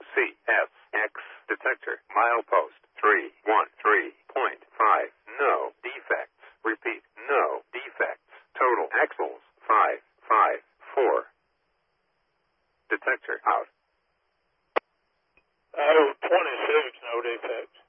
CSX detector. Milepost 313.5. No defects. Repeat, no defects. Total axles 554. Detector out. Out 26, no defects.